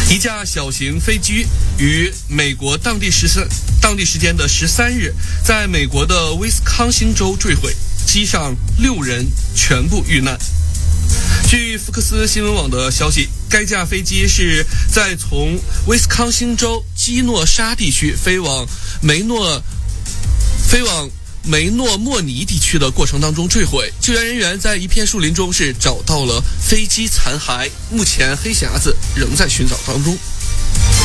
一架小型飞机于美国当地时间的13日，在美国的威斯康星州坠毁，机上6人全部遇难。据福克斯新闻网的消息，该架飞机是在从威斯康星州基诺沙地区飞往梅诺莫尼地区的过程当中坠毁，救援人员在一片树林中是找到了飞机残骸，目前黑匣子仍在寻找当中。